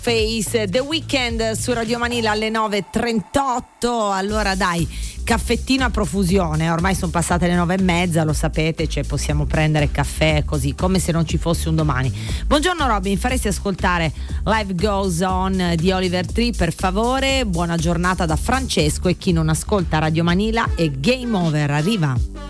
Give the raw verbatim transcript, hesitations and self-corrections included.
Face, The Weeknd su Radio Manila alle nove e trentotto. Allora dai, caffettino a profusione, ormai sono passate le nove e mezza, lo sapete, cioè possiamo prendere caffè così come se non ci fosse un domani. Buongiorno Robin, faresti ascoltare Life Goes On di Oliver Tree per favore? Buona giornata da Francesco, e chi non ascolta Radio Manila è game over, arriva.